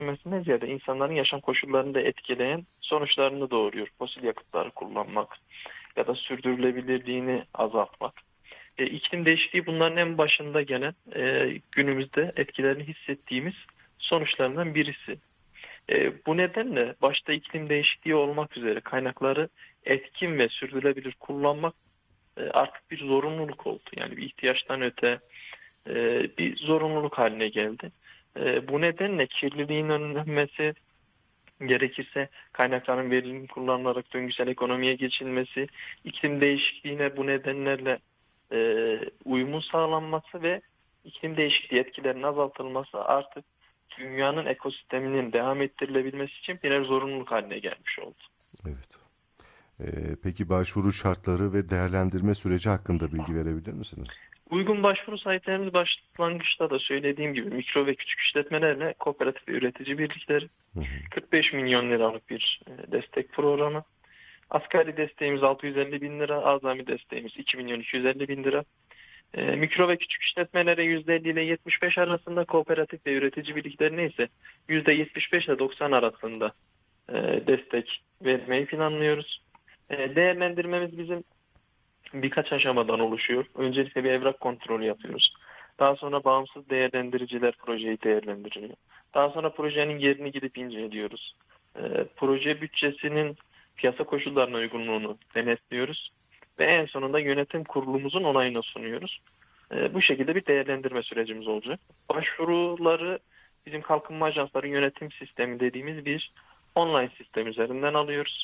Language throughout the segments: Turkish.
etmesinden ziyade insanların yaşam koşullarını da etkileyen sonuçlarını doğuruyor. Fosil yakıtları kullanmak ya da sürdürülebilirliğini azaltmak. İklim değişikliği bunların en başında gelen günümüzde etkilerini hissettiğimiz sonuçlarından birisi. Bu nedenle başta iklim değişikliği olmak üzere kaynakları etkin ve sürdürülebilir kullanmak artık bir zorunluluk oldu. Yani bir ihtiyaçtan öte bir zorunluluk haline geldi. Bu nedenle kirliliğin önlenmesi, gerekirse kaynakların verimli kullanılarak döngüsel ekonomiye geçilmesi, iklim değişikliğine bu nedenlerle uyumun sağlanması ve iklim değişikliği etkilerinin azaltılması artık dünyanın ekosisteminin devam ettirilebilmesi için birer zorunluluk haline gelmiş oldu. Evet. Peki başvuru şartları ve değerlendirme süreci hakkında bilgi verebilir misiniz? Uygun başvuru sahiplerimiz başlangıçta da söylediğim gibi mikro ve küçük işletmelerle kooperatif ve üretici birlikleri, Hı hı. 45 milyon liralık bir destek programı. Asgari desteğimiz 650 bin lira, azami desteğimiz 2 milyon 250 bin lira. Mikro ve küçük işletmelere %50 ile 75 arasında, kooperatif ve üretici birliklerine ise %75 ile 90 arasında destek vermeyi planlıyoruz. Değerlendirmemiz bizim birkaç aşamadan oluşuyor. Öncelikle bir evrak kontrolü yapıyoruz. Daha sonra bağımsız değerlendiriciler projeyi değerlendiriyor. Daha sonra projenin yerini gidip inceliyoruz. Proje bütçesinin piyasa koşullarına uygunluğunu denetliyoruz. Ve en sonunda yönetim kurulumuzun onayına sunuyoruz. Bu şekilde bir değerlendirme sürecimiz olacak. Başvuruları bizim Kalkınma Ajansları yönetim sistemi dediğimiz bir online sistem üzerinden alıyoruz.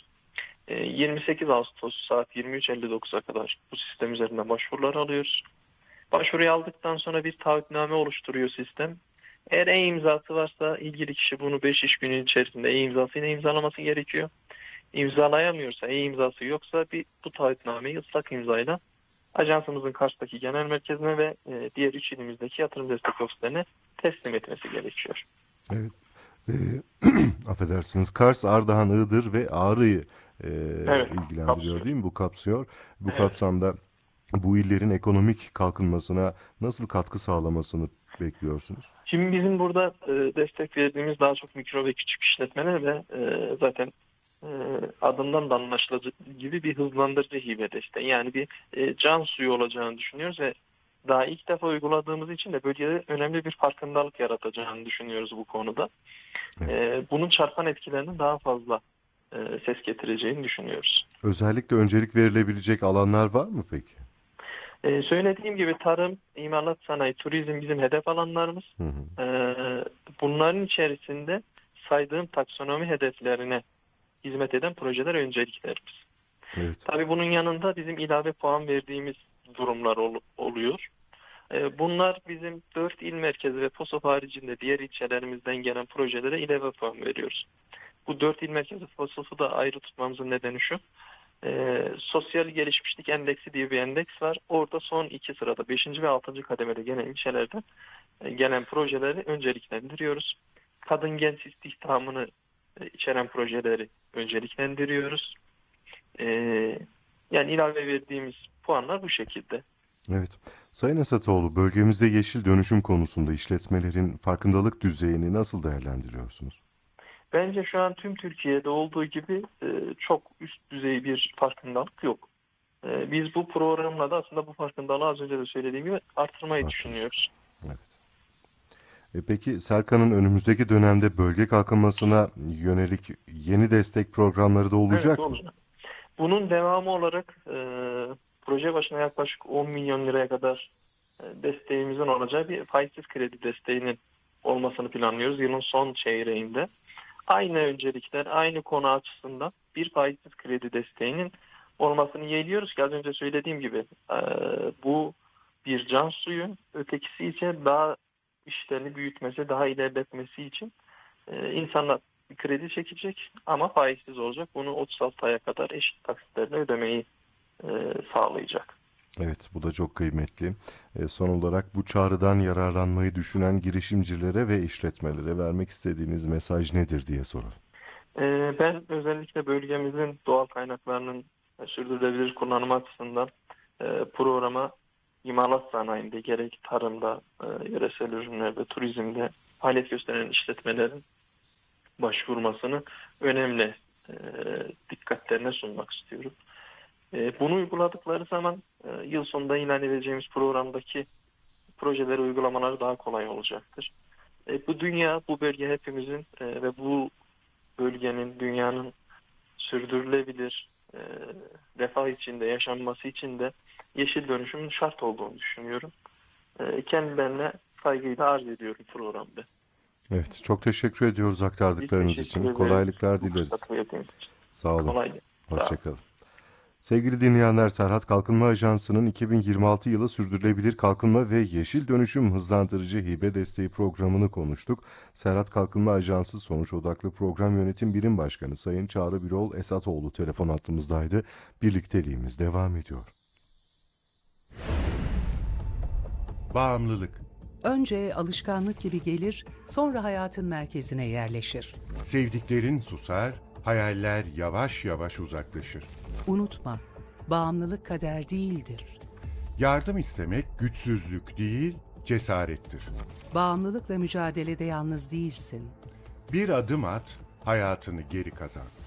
28 Ağustos saat 23.59'a kadar bu sistem üzerinden başvuruları alıyoruz. Başvuruyu aldıktan sonra bir taahhütname oluşturuyor sistem. Eğer e-imzası varsa ilgili kişi bunu 5 iş günü içerisinde e-imzasıyla imzalaması gerekiyor. İmzalayamıyorsa, e-imzası yoksa bu taahhütnameyi ıslak imzayla ajansımızın Kars'taki genel merkezine ve diğer 3 ilimizdeki yatırım destek ofislerine teslim etmesi gerekiyor. Evet. Ee, Affedersiniz. Kars, Ardahan, Iğdır ve Ağrı'yı Evet, ilgilendiriyor kapsıyor. değil mi? Bu kapsıyor. Bu Evet. kapsamda bu illerin ekonomik kalkınmasına nasıl katkı sağlamasını bekliyorsunuz? Şimdi bizim burada destek verdiğimiz daha çok mikro ve küçük işletmeler ve zaten e, adından da anlaşılacağı gibi bir hızlandırıcı hibe desteği. Yani bir can suyu olacağını düşünüyoruz ve daha ilk defa uyguladığımız için de bölgede önemli bir farkındalık yaratacağını düşünüyoruz bu konuda. Evet. Bunun çarpan etkilerinin daha fazla ses getireceğini düşünüyoruz. Özellikle öncelik verilebilecek alanlar var mı peki? Söylediğim gibi tarım, imalat sanayi, turizm bizim hedef alanlarımız. Hı hı. E, Bunların içerisinde saydığım taksonomi hedeflerine hizmet eden projeler önceliklerimiz. Evet. Tabii bunun yanında bizim ilave puan verdiğimiz durumlar oluyor. Bunlar bizim 4 il merkezi ve POSOF haricinde diğer ilçelerimizden gelen projelere ilave puan veriyoruz. Bu 4 il merkezi POSOF'u da ayrı tutmamızın nedeni şu. Sosyal gelişmişlik endeksi diye bir endeks var. Orada son iki sırada 5. ve 6. kademede gelen ilçelerden gelen projeleri önceliklendiriyoruz. Kadın genç istihdamını içeren projeleri önceliklendiriyoruz. Ee, Yani ilave verdiğimiz puanlar bu şekilde. Evet. Sayın Esatoğlu, bölgemizde yeşil dönüşüm konusunda işletmelerin farkındalık düzeyini nasıl değerlendiriyorsunuz? Bence şu an tüm Türkiye'de olduğu gibi çok üst düzey bir farkındalık yok. Biz bu programla da aslında bu farkındalığı az önce de söylediğim gibi artırmayı Artıracak. düşünüyoruz. Evet. Peki Serkan'ın önümüzdeki dönemde bölge kalkınmasına yönelik yeni destek programları da Evet, olacak mı? olacak. Bunun devamı olarak proje başına yaklaşık 10 milyon liraya kadar desteğimizin olacağı bir faizsiz kredi desteğinin olmasını planlıyoruz yılın son çeyreğinde. Aynı öncelikler, aynı konu açısından bir faizsiz kredi desteğinin olmasını yeğliyoruz ki az önce söylediğim gibi bu bir can suyu, ötekisi ise daha işlerini büyütmesi, daha ilerletmesi için insanlar bir kredi çekecek ama faizsiz olacak. Bunu 36 aya kadar eşit taksitlerle ödemeyi e, sağlayacak. Evet, bu da çok kıymetli. Son olarak bu çağrıdan yararlanmayı düşünen girişimcilere ve işletmelere vermek istediğiniz mesaj nedir diye soralım. Ben özellikle bölgemizin doğal kaynaklarının sürdürülebilir kullanımı açısından programa imalat sanayinde gerek tarımda, yöresel ürünlerde, turizmde faaliyet gösteren işletmelerin başvurmasını önemli dikkatlerine sunmak istiyorum. Bunu uyguladıkları zaman yıl sonunda ilan edeceğimiz programdaki projeleri uygulamaları daha kolay olacaktır. Bu dünya, bu bölge hepimizin ve bu bölgenin, dünyanın sürdürülebilir refah içinde yaşanması için de yeşil dönüşümün şart olduğunu düşünüyorum. Kendilerine saygıyla arz ediyorum programda. Evet, çok teşekkür ediyoruz aktardıklarınız Biz için. teşekkür Kolaylıklar ederiz. Bu dileriz. fırsatı verdiğiniz için. Sağ olun. Kolay gelsin. Sağ olun. Hoşçakalın. Sevgili dinleyenler, Serhat Kalkınma Ajansı'nın 2026 yılı Sürdürülebilir Kalkınma ve Yeşil Dönüşüm Hızlandırıcı Hibe Desteği programını konuştuk. Serhat Kalkınma Ajansı Sonuç Odaklı Program Yönetim Birim Başkanı Sayın Çağrı Birol Esatoğlu telefon hattımızdaydı. Birlikteliğimiz devam ediyor. Bağımlılık. Önce alışkanlık gibi gelir, sonra hayatın merkezine yerleşir. Sevdiklerin susar, hayaller yavaş yavaş uzaklaşır. Unutma, bağımlılık kader değildir. Yardım istemek güçsüzlük değil, cesarettir. Bağımlılıkla mücadelede yalnız değilsin. Bir adım at, hayatını geri kazan.